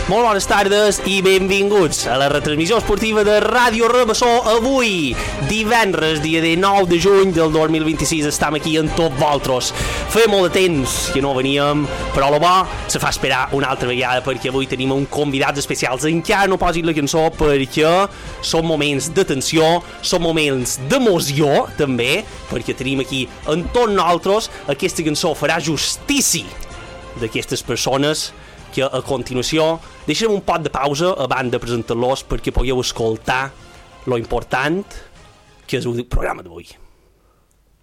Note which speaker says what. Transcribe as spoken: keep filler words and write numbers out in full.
Speaker 1: Molt bones tardes i benvinguts a la retransmissió esportiva de Ràdio Ramassó. Avui, divendres, dia dinou de juny del dos mil vint-i-sis, estem aquí amb tots vosaltres. Feia molt de temps que no veníem, però la bo se fa esperar una altra vegada perquè avui tenim un convidats especials. Encara no posin la cançó perquè són moments de tensió, són moments d'emoció també, perquè tenim aquí en tots nosaltres. Aquesta cançó farà justícia d'aquestes persones que a continuació deixarem un pot de pausa abans de presentar-los perquè pugueu escoltar lo important que és el programa d'avui.